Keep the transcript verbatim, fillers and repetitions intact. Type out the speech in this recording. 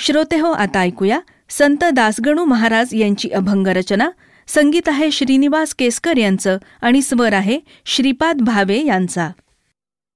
श्रोते हो, आता ऐकूया संत दासगणू महाराज यांची अभंग रचना. संगीत आहे श्रीनिवास केसकर यांचं आणि स्वर आहे श्रीपाद भावे यांचा.